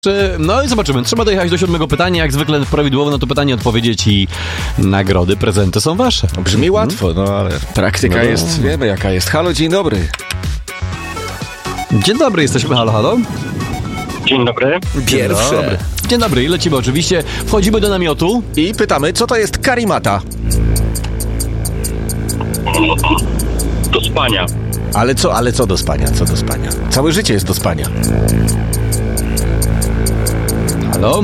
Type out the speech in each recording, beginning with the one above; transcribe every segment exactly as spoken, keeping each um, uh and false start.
No i zobaczymy. Trzeba dojechać do siódmego pytania. Jak zwykle prawidłowo na to pytanie odpowiedzieć i nagrody, prezenty są wasze. Brzmi łatwo, no ale praktyka no. jest, wiemy jaka jest. Halo, dzień dobry. Dzień dobry, jesteśmy. Halo, halo. Dzień dobry. Pierwsze. Dzień dobry. Dzień dobry, lecimy oczywiście. Wchodzimy do namiotu. I pytamy, co to jest karimata? Do spania. Ale co, ale co do spania, co do spania? Całe życie jest do spania. Halo?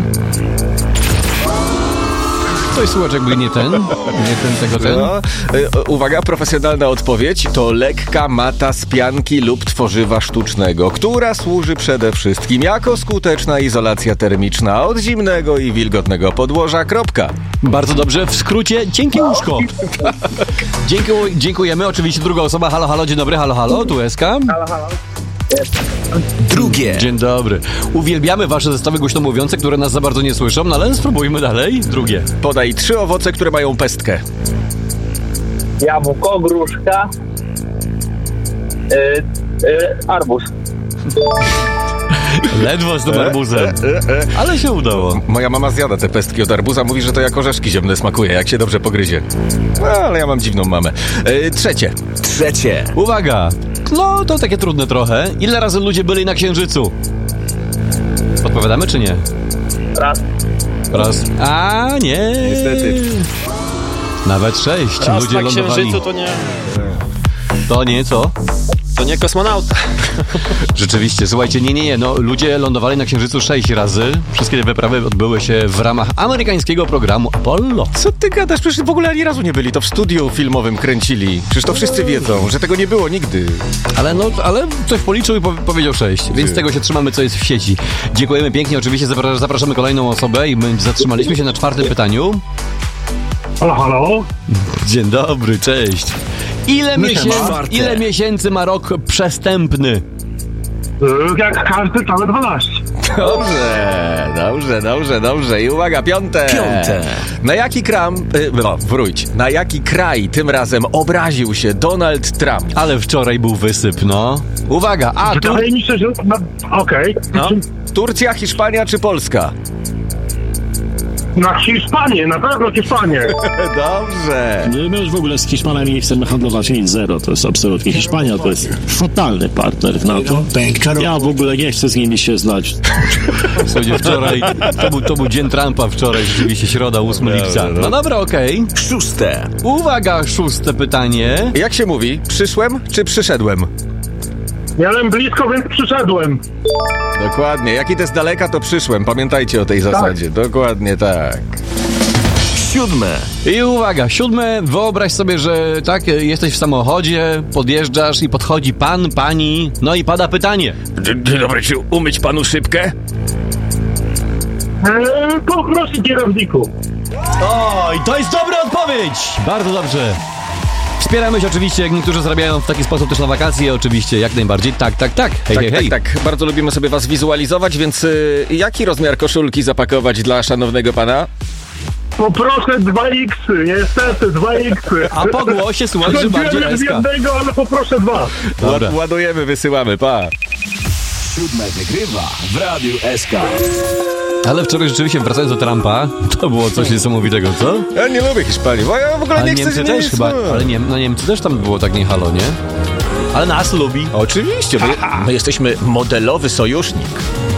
Ktoś słuchacz jakby nie ten, nie ten tego ten. No, y, uwaga, profesjonalna odpowiedź to lekka mata z pianki lub tworzywa sztucznego, która służy przede wszystkim jako skuteczna izolacja termiczna od zimnego i wilgotnego podłoża. Kropka. Bardzo dobrze, w skrócie, cienkie łóżko. Dzięki, dziękujemy, oczywiście druga osoba. Halo, halo, dzień dobry, halo, halo, tu Eska. Halo, halo. Drugie. Dzień dobry. Uwielbiamy wasze zestawy głośno mówiące, które nas za bardzo nie słyszą, no ale spróbujmy dalej. Drugie. Podaj trzy owoce, które mają pestkę. Jabłko, gruszka, yy, yy, arbuz. Ledwo z tym arbuzem, ale się udało. Moja mama zjada te pestki od arbuza, mówi, że to jak orzeszki ziemne smakuje, jak się dobrze pogryzie. No, ale ja mam dziwną mamę. Yy, trzecie. Trzecie. Uwaga. No, to takie trudne trochę. Ile razy ludzie byli na Księżycu? Odpowiadamy czy nie? Raz. Raz. A, nie. Niestety. Nawet sześć. Raz ludzie na lądowali. Księżycu to nie... To nie, co? To nie kosmonauta. Rzeczywiście, słuchajcie, nie, nie, nie, no ludzie lądowali na Księżycu sześć razy. Wszystkie te wyprawy odbyły się w ramach amerykańskiego programu Apollo. Co ty gadasz? Przecież w ogóle ani razu nie byli. To w studiu filmowym kręcili. Przecież to wszyscy wiedzą, że tego nie było nigdy. Ale no, ale ktoś policzył i po- powiedział sześć, więc z tego się trzymamy, co jest w sieci. Dziękujemy pięknie, oczywiście zapra- zapraszamy kolejną osobę i my zatrzymaliśmy się na czwartym pytaniu. Halo, halo. Dzień dobry, cześć. Ile, miesię... Czwarte. Ile miesięcy ma rok przestępny? Jak każdy, całe dwanaście. Dobrze, dobrze, dobrze, dobrze. I uwaga, piąte. Piąte. Na jaki kram... Y, no, wróć. Na jaki kraj tym razem obraził się Donald Trump? Ale wczoraj był wysyp, no. Uwaga, a tu... Wydaje mi się, że... No, okej. No. Turcja, Hiszpania czy Polska? Na Hiszpanię, na pewno Hiszpanię. Dobrze. My już w ogóle z Hiszpanami nie chcemy handlować nic zero. To jest absolutnie Hiszpania, to jest fatalny partner w NATO. Ja w ogóle nie chcę z nimi się znać. Słuchajcie, wczoraj, to był, to był dzień Trumpa wczoraj, rzeczywiście środa, ósmego lipca. No dobra, okej. Okay. Szóste. Uwaga, szóste pytanie. Jak się mówi? Przyszłem czy przyszedłem? Miałem blisko, więc przyszedłem. Dokładnie. Jak idę z daleka, to przyszłem. Pamiętajcie o tej zasadzie. Dokładnie tak. Siódme. I uwaga, siódme, wyobraź sobie, że tak, jesteś w samochodzie, podjeżdżasz i podchodzi pan, pani, no i pada pytanie. Dzień dobry, czy umyć panu szybkę? Eee, poproszę kierowniku. O, i to jest dobra odpowiedź! Bardzo dobrze. Wspieramy się oczywiście, jak niektórzy zarabiają w taki sposób też na wakacje, oczywiście, jak najbardziej. Tak, tak, tak. Hej, tak, hej, tak, hej. tak. Bardzo lubimy sobie was wizualizować, więc y, jaki rozmiar koszulki zapakować dla szanownego pana? Poproszę dwa iksy, niestety, dwa iksy. A po głosie słuchaj, że bardziej z eska. jednego, ale poproszę dwa. Dobra. Ład, ładujemy, wysyłamy, pa. Siódme wygrywa w Radiu S K. Ale wczoraj rzeczywiście, wracając do Trumpa, to było coś niesamowitego, co? Ja nie lubię Hiszpanii, bo ja w ogóle Ale nie chcę Niemcy z też nic, chyba, no. ale nie, no Niemcy też tam było tak nie halo, nie? Ale nas lubi. Oczywiście, my, my jesteśmy modelowy sojusznik.